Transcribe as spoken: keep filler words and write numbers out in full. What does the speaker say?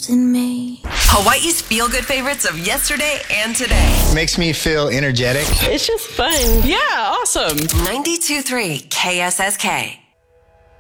left in me. Hawaii's feel-good favorites of yesterday and today. Makes me feel energetic. It's just fun. Yeah, awesome. ninety-two point three K S S K.